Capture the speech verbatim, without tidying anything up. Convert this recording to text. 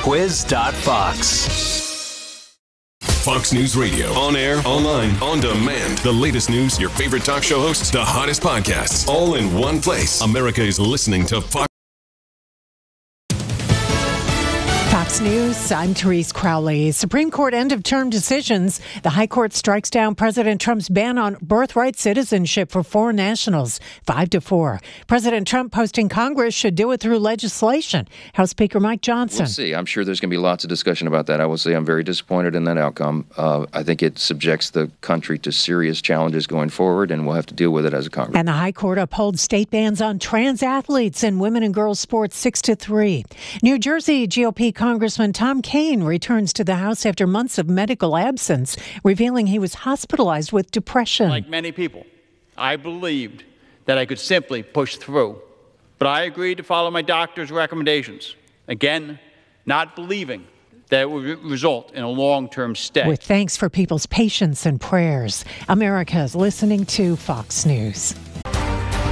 quiz dot fox. Fox News Radio. On air, online, on demand. The latest news, your favorite talk show hosts, the hottest podcasts, all in one place. America is listening to Fox. Fox News, I'm Therese Crowley. Supreme Court end-of-term decisions. The High Court strikes down President Trump's ban on birthright citizenship for foreign nationals, five to four. President Trump posting Congress should do it through legislation. House Speaker Mike Johnson. We'll see. I'm sure there's going to be lots of discussion about that. I will say I'm very disappointed in that outcome. Uh, I think it subjects the country to serious challenges going forward, and we'll have to deal with it as a Congress. And the High Court upholds state bans on trans athletes in women and girls sports, six to three. New Jersey G O P Congressman Tom Kean returns to the House after months of medical absence, revealing he was hospitalized with depression. Like many people, I believed that I could simply push through, but I agreed to follow my doctor's recommendations. Again, not believing that it would result in a long-term stay. With thanks for people's patience and prayers, America is listening to Fox News.